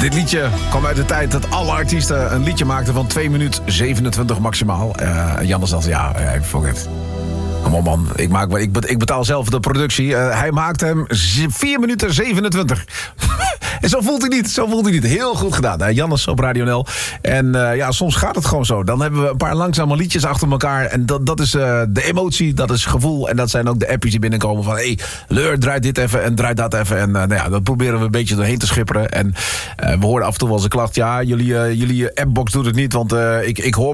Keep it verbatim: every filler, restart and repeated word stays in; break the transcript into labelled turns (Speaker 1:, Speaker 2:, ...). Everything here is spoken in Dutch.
Speaker 1: Dit liedje kwam uit de tijd dat alle artiesten een liedje maakten van twee minuten zevenentwintig maximaal. Uh, Jannes dacht, ja, hey, fuck it. Kom op man, ik, maak, ik, ik betaal zelf de productie. Uh, hij maakte hem vier minuten zevenentwintig. En zo voelt hij niet, zo voelt hij niet. Heel goed gedaan, hè? Jannes op Radio N L. En uh, ja, soms gaat het gewoon zo. Dan hebben we een paar langzame liedjes achter elkaar. En dat, dat is uh, de emotie, dat is gevoel. En dat zijn ook de appjes die binnenkomen van... hé, hey, Leur, draai dit even en draai dat even. En uh, nou ja, dat proberen we een beetje doorheen te schipperen. En uh, we hoorden af en toe wel eens een klacht... ja, jullie, uh, jullie appbox doet het niet, want uh, ik, ik hoor...